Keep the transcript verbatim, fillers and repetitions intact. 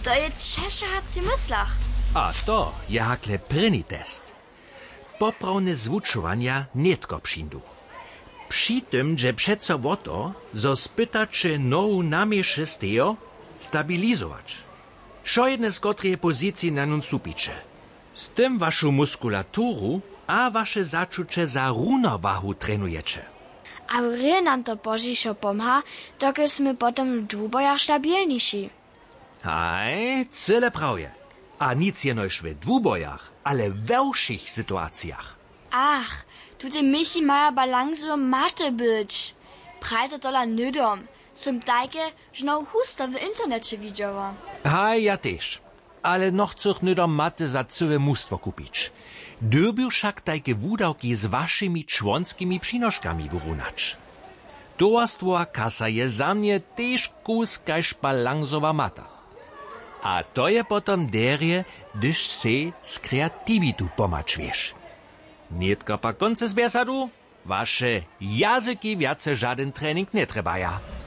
To je Češa haci myslach. A to je hakle první test. Poprawne zwučovanja netko přindu. Při tym, že přeco o to, zo spytače nohu namieše stejo, stabilizować. Šo jedne z kotrej pozycji na nun stupicze. Z tym waszą muskulaturu a wasze zaczucie za równowahu trenujecie. A ry nam to požišo pomha, dokud sme potom v dvubojach stabilniejsi. Haj, cyle prawie. A nic jenož w dwubojach, ale we všich sytuacjach. Ach, tu te myši maja balansu mate być. Prajto tola nydom. Som tajke, že no husto w internecie widziała. Haj, ja też. Ale no chcę nydom maty za całe mnóstwo kupić. Dyrbił však tajke wudałki z waszymi członskimi przynoszkami wyrównać. Towarstwowa kasa je za mnie też kus kaž balansowa mata. A to je potom derje, gdyż se z kreativitu pomać wiesz. Nietko pa konce z besadu, wasze jazyki wiace żaden trening nie trebaja.